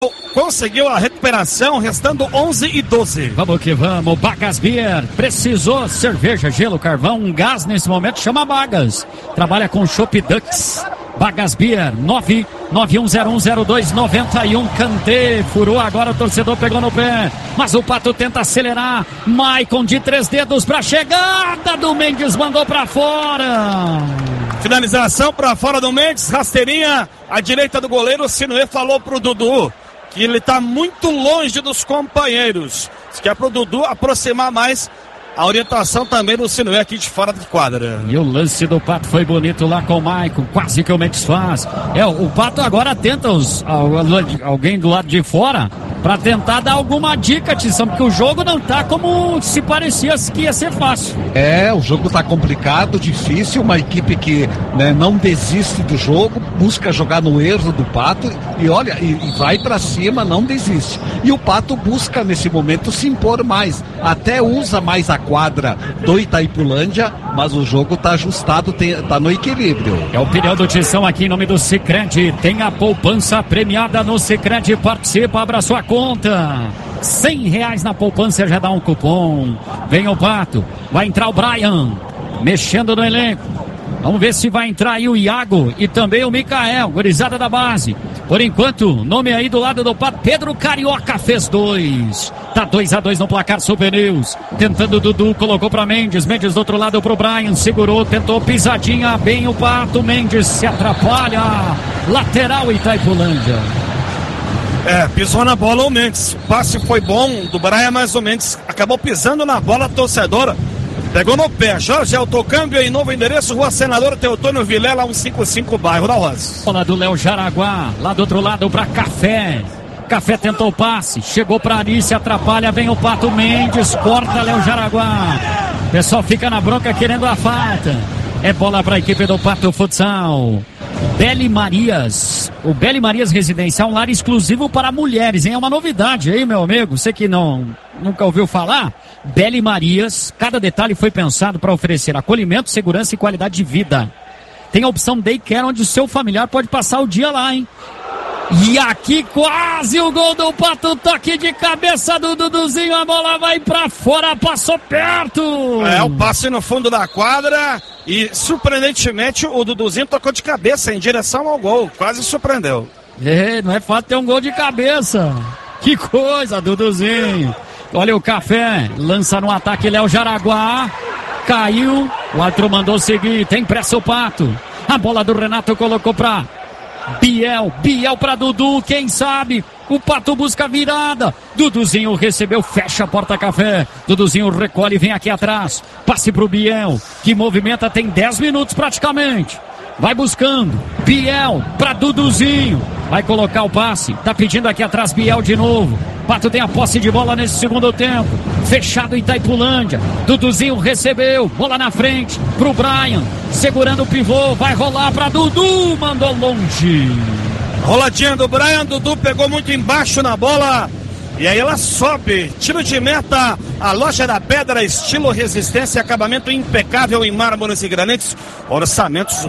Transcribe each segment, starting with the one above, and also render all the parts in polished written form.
Conseguiu a recuperação, restando 11:12. Vamos que vamos. Bagas Beer. Precisou cerveja, gelo, carvão, um gás nesse momento. Chama Bagas. Trabalha com Chopp Dux. Bagas Beer. 991010291. Kanté. Furou agora, o torcedor pegou no pé. Mas o Pato tenta acelerar. Maicon de 3 dedos pra chegada do Mendes. Mandou pra fora. Finalização pra fora do Mendes. Rasteirinha à direita do goleiro. O Sinuê falou pro Dudu que ele está muito longe dos companheiros. Se quer para o Dudu aproximar mais, a orientação também do Sinuê aqui de fora de quadra. E o lance do Pato foi bonito lá com o Maicon, quase que o Mendes faz. O Pato agora tenta alguém do lado de fora para tentar dar alguma dica, Tição, porque o jogo não tá como se parecia que ia ser fácil. O jogo tá complicado, difícil, uma equipe que não desiste do jogo, busca jogar no erro do Pato e olha, e vai para cima, não desiste. E o Pato busca nesse momento se impor mais, até usa mais a quadra do Itaipulândia, mas o jogo tá ajustado, tá no equilíbrio. É o opinião do Tição aqui em nome do Sicredi. Tem a poupança premiada no Sicredi, participa, abra sua conta. R$100 na poupança, já dá um cupom. Vem o Pato, vai entrar o Brian, mexendo no elenco. Vamos ver se vai entrar aí o Iago e também o Mikael, gurizada da base. Por enquanto, nome aí do lado do Pato, Pedro Carioca fez 2. Tá 2-2 no placar Super News. Tentando o Dudu, colocou pra Mendes. Mendes do outro lado pro Brian, segurou, tentou pisadinha, bem o Pato. Mendes se atrapalha. Lateral Itaipulândia. Pisou na bola o Mendes. O passe foi bom do Brian, mas o Mendes acabou pisando na bola, torcedora. Pegou no pé. Jorge Autocâmbio em novo endereço, Rua Senador Teotônio Vilela, 155, bairro da Rosa. Bola do Léo Jaraguá, lá do outro lado pra Café. Café tentou o passe, chegou pra Ari, se atrapalha, vem o Pato Mendes, corta Léo Jaraguá. O pessoal fica na bronca querendo a falta. É bola pra equipe do Pato Futsal. Beli Marias, o Beli Marias Residencial, um lar exclusivo para mulheres, hein? É uma novidade aí, meu amigo, você que nunca ouviu falar. Beli Marias, cada detalhe foi pensado para oferecer acolhimento, segurança e qualidade de vida. Tem a opção Daycare, onde o seu familiar pode passar o dia lá, hein? E aqui quase o gol do Pato, toque de cabeça do Duduzinho, a bola vai pra fora, passou perto. O passe no fundo da quadra e surpreendentemente o Duduzinho tocou de cabeça em direção ao gol, quase surpreendeu. Não é fácil ter um gol de cabeça. Que coisa, Duduzinho. Olha o Café, lança no ataque Léo Jaraguá, caiu, o árbitro mandou seguir, tem pressa o Pato. A bola do Renato colocou pra Biel pra Dudu, quem sabe? O Pato busca a virada. Duduzinho recebeu, fecha a porta Café. Duduzinho recolhe e vem aqui atrás. Passe pro Biel, que movimenta, tem 10 minutos praticamente. Vai buscando. Biel pra Duduzinho. Vai colocar o passe. Tá pedindo aqui atrás Biel de novo. Pato tem a posse de bola nesse segundo tempo. Fechado Itaipulândia. Duduzinho recebeu. Bola na frente pro Brian. Segurando o pivô. Vai rolar pra Dudu. Mandou longe. Roladinha do Brian. Dudu pegou muito embaixo na bola. E aí ela sobe. Tiro de meta. A Loja da Pedra, estilo resistência e acabamento impecável em mármores e granitos. Orçamentos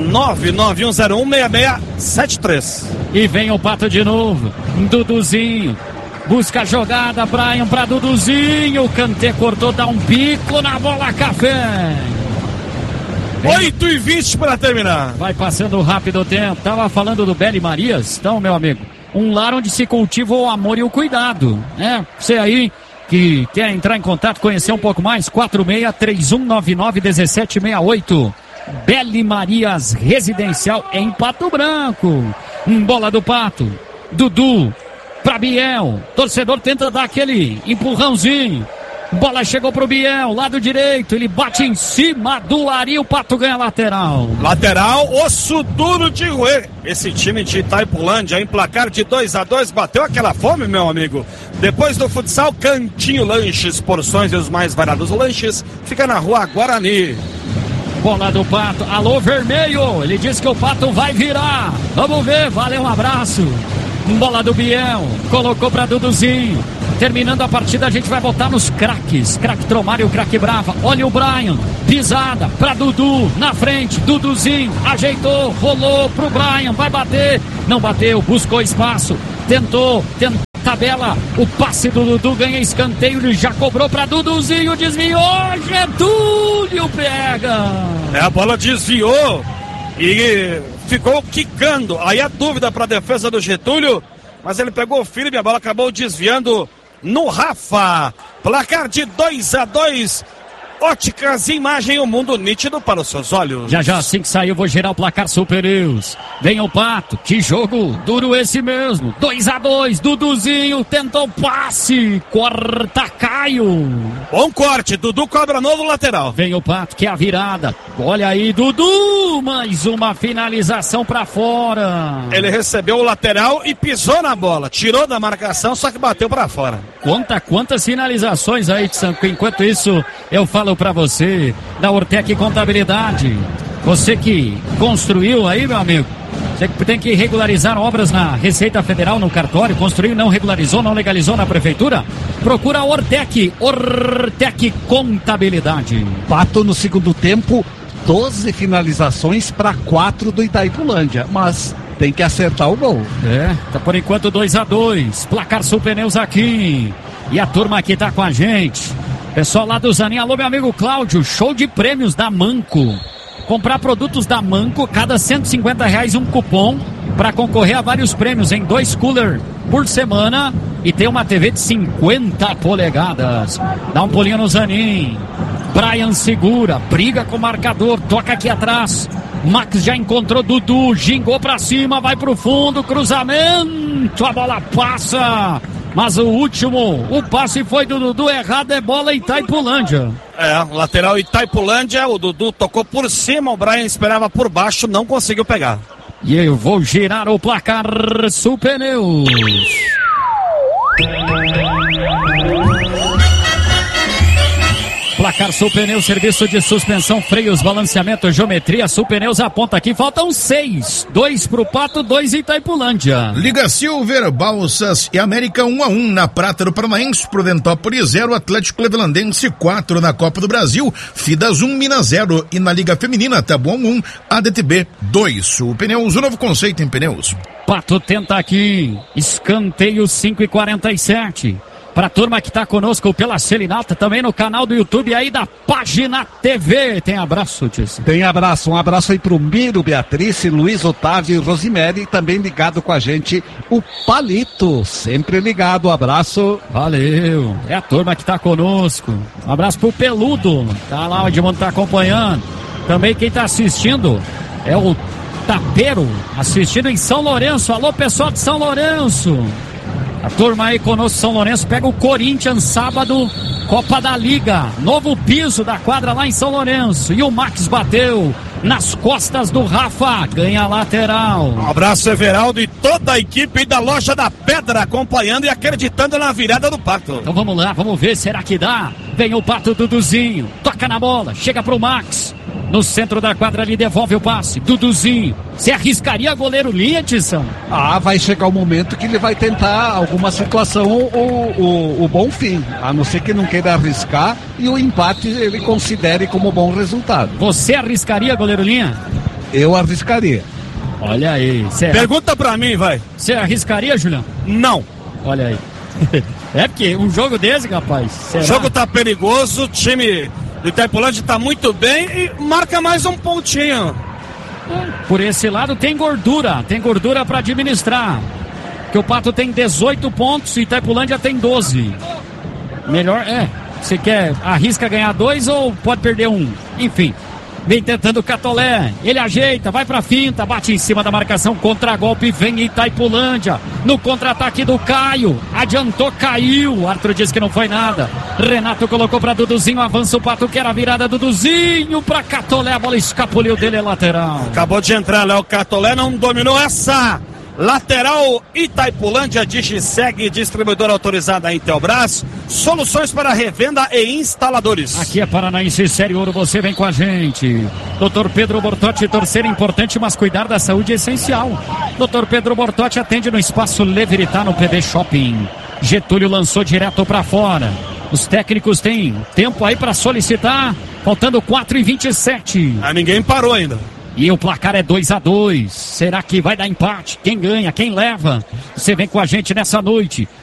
991016673. E vem o Pato de novo. Duduzinho. Busca a jogada, Brian pra Duduzinho. O Kanté cortou, dá um bico na bola, Café. 8:20 para terminar. Vai passando rápido o tempo. Tava falando do Beli Marias. Então, meu amigo, um lar onde se cultiva o amor e o cuidado. Você aí que quer entrar em contato, conhecer um pouco mais, 46-3199-1768. Beli Marias Residencial em Pato Branco. Bola do Pato. Dudu pra Biel. Torcedor tenta dar aquele empurrãozinho. Bola chegou pro Biel, lado direito. Ele bate em cima do Ari. O Pato ganha lateral. Lateral, osso duro de roer. Esse time de Itaipulândia, em placar de 2-2, bateu aquela fome, meu amigo. Depois do futsal, Cantinho Lanches, porções e os mais variados lanches. Fica na rua Guarani. Bola do Pato, alô Vermelho. Ele disse que o Pato vai virar. Vamos ver, valeu, um abraço. Bola do Biel, colocou pra Duduzinho. Terminando a partida, a gente vai botar nos craques. Craque Tromar e o craque Brava. Olha o Brian, pisada pra Dudu, na frente, Duduzinho, ajeitou, rolou pro Brian, vai bater, não bateu, buscou espaço, tentou, tabela, o passe do Dudu, ganha escanteio, ele já cobrou pra Duduzinho, desviou, Getúlio pega. A bola desviou e ficou quicando, aí a dúvida pra defesa do Getúlio, mas ele pegou firme, a bola acabou desviando no Rafa. Placar de 2-2. Óticas e imagem, o mundo nítido para os seus olhos. Já assim que saiu, vou girar o placar Super News. Vem o Pato, que jogo duro esse mesmo. 2-2, Duduzinho tentou passe, corta Caio. Bom corte, Dudu cobra novo lateral. Vem o Pato, que é a virada. Olha aí, Dudu, mais uma finalização pra fora. Ele recebeu o lateral e pisou na bola, tirou da marcação, só que bateu pra fora. Quantas finalizações aí, Tsanco. Enquanto isso, eu falo pra você da Ortec Contabilidade. Você que construiu aí, meu amigo, você que tem que regularizar obras na Receita Federal, no cartório, construiu, não regularizou, não legalizou na prefeitura, procura a Ortec Contabilidade. Pato no segundo tempo, 12 finalizações para 4 do Itaipulândia, mas tem que acertar o gol. Tá por enquanto 2-2, placar Super News aqui, e a turma aqui tá com a gente. Pessoal lá do Zanin, alô meu amigo Cláudio, show de prêmios da Manco. Comprar produtos da Manco, cada R$150 um cupom para concorrer a vários prêmios em 2 coolers por semana e ter uma TV de 50 polegadas. Dá um pulinho no Zanin. Brian segura, briga com o marcador, toca aqui atrás. Max já encontrou Dudu, gingou pra cima, vai pro fundo, cruzamento, a bola passa. Mas o passe foi do Dudu errado, é bola Itaipulândia. Lateral Itaipulândia, o Dudu tocou por cima, o Brian esperava por baixo, não conseguiu pegar. E eu vou girar o placar Super News. Placar Super News, serviço de suspensão, freios, balanceamento, geometria. Super News aponta aqui, faltam 6. 2 pro Pato, 2 Itaipulândia. Liga Silver, Balsas e América 1-1 na Prata do Paranaense, Prudentópolis 0, Atlético Clevelandense 4 na Copa do Brasil, Fidas 1, Minas 0 e na Liga Feminina, Tabuão 1, ADTB 2. O Pneus, o novo conceito em pneus. Pato tenta aqui, escanteio 5:47. Pra turma que tá conosco pela Selinata, também no canal do YouTube aí da Página TV. Tem abraço, Tício? Tem abraço, um abraço aí pro Miro, Beatriz, Luiz Otávio e Rosimere, também ligado com a gente, o Palito, sempre ligado, abraço. Valeu, é a turma que tá conosco. Um abraço pro Peludo, tá lá, o Edmundo tá acompanhando. Também quem tá assistindo é o Tapeiro, assistindo em São Lourenço. Alô, pessoal de São Lourenço. A turma aí conosco, São Lourenço, pega o Corinthians sábado, Copa da Liga, novo piso da quadra lá em São Lourenço, e o Max bateu nas costas do Rafa, ganha lateral. Um abraço, Everaldo, e toda a equipe da Loja da Pedra acompanhando e acreditando na virada do Pato. Então vamos lá, vamos ver, será que dá? Vem o Pato, Duduzinho, toca na bola, chega pro Max. No centro da quadra ali, devolve o passe. Duduzinho, você arriscaria goleiro Linha, Tição? Vai chegar o momento que ele vai tentar alguma situação o bom fim, a não ser que não queira arriscar e o empate ele considere como bom resultado. Você arriscaria goleiro Linha? Eu arriscaria. Olha aí. Pergunta pra mim, vai. Você arriscaria, Julião? Não. Olha aí. É porque um jogo desse, rapaz. O jogo tá perigoso, o time do Itaipulândia tá muito bem e marca mais um pontinho. Por esse lado tem gordura para administrar. Que o Pato tem 18 pontos e Itaipulândia tem 12. Melhor você quer, arrisca ganhar 2 ou pode perder 1? Enfim, vem tentando o Catolé, ele ajeita, vai pra finta, bate em cima da marcação, contra-golpe, vem Itaipulândia, no contra-ataque do Caio, adiantou, caiu, o árbitro disse que não foi nada, Renato colocou pra Duduzinho, avança o Pato, que era a virada, Duduzinho pra Catolé, a bola escapuliu dele, é lateral. Acabou de entrar, Léo Catolé não dominou essa. Lateral Itaipulândia, Digiseg, distribuidora autorizada Intelbras, soluções para revenda e instaladores. Aqui é Paranaense Série Ouro, você vem com a gente. Dr. Pedro Bortotti, torcer é importante, mas cuidar da saúde é essencial. Dr. Pedro Bortotti atende no Espaço Leviritá, no PB Shopping. Getúlio lançou direto para fora. Os técnicos têm tempo aí para solicitar, faltando 4:27. Ninguém parou ainda. E o placar é 2-2. Será que vai dar empate? Quem ganha? Quem leva? Você vem com a gente nessa noite.